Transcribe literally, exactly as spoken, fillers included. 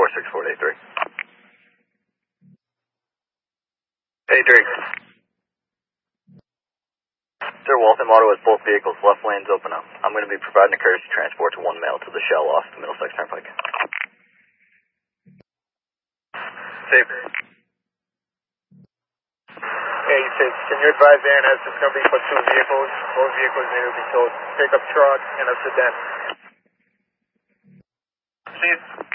four six four eight three. eight three. Sir, Waltham Auto has both vehicles, left lanes open up. I'm going to be providing a courtesy transport to one male to the Shell off the Middlesex Turnpike. Safe. Hey, six. Can you advise Aaron as it's going to be for two vehicles? Both vehicles need to be towed. Pickup truck and a sedan. See you.